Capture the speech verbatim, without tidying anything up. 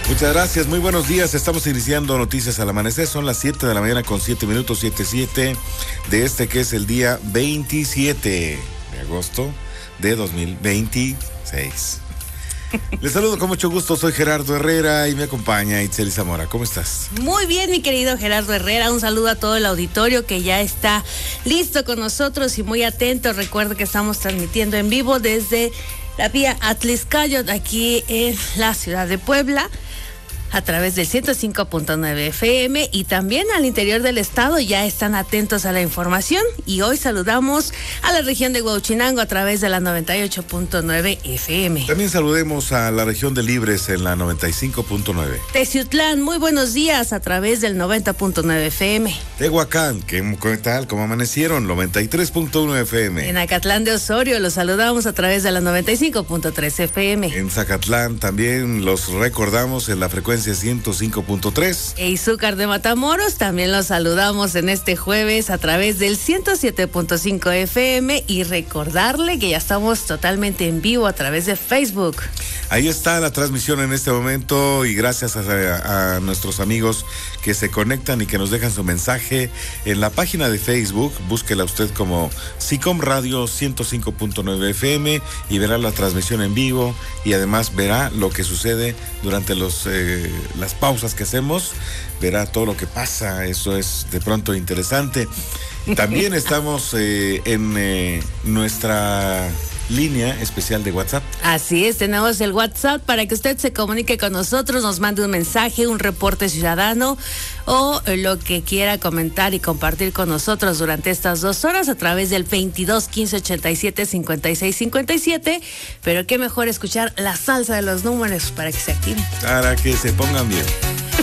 Muchas gracias, muy buenos días. Estamos iniciando Noticias al Amanecer. Son las siete de la mañana con siete minutos, siete siete de este que es el día veintisiete de agosto de dos mil veintiséis. Les saludo con mucho gusto, soy Gerardo Herrera y me acompaña Itzel Zamora. ¿Cómo estás? Muy bien, mi querido Gerardo Herrera. Un saludo a todo el auditorio que ya está listo con nosotros y muy atento. Recuerda que estamos transmitiendo en vivo desde la vía Atliscayo, aquí en la ciudad de Puebla, a través del ciento cinco punto nueve F M, y también al interior del estado. Ya están atentos a la información y hoy saludamos a la región de Huauchinango a través de la noventa y ocho punto nueve F M. También saludemos a la región de Libres en la noventa y cinco punto nueve. Teciutlán, muy buenos días a través del noventa punto nueve F M. Tehuacán, ¿qué tal? ¿Cómo amanecieron? noventa y tres punto uno F M. En Acatlán de Osorio los saludamos a través de la noventa y cinco punto tres F M. En Zacatlán también los recordamos en la frecuencia ciento cinco punto tres. E Izúcar de Matamoros también los saludamos en este jueves a través del ciento siete punto cinco F M, y recordarle que ya estamos totalmente en vivo a través de Facebook. Ahí está la transmisión en este momento y gracias a, a nuestros amigos que se conectan y que nos dejan su mensaje en la página de Facebook. Búsquela usted como SICOM Radio ciento cinco punto nueve F M y verá la transmisión en vivo, y además verá lo que sucede durante los eh, las pausas que hacemos, verá todo lo que pasa. Eso es de pronto interesante. También estamos eh, en eh, nuestra línea especial de WhatsApp. Así es, tenemos el WhatsApp para que usted se comunique con nosotros, nos mande un mensaje, un reporte ciudadano o lo que quiera comentar y compartir con nosotros durante estas dos horas a través del veintidós quince ochenta y siete cincuenta y seis cincuenta y siete. Pero qué mejor escuchar la salsa de los números para que se activen. Para que se pongan bien.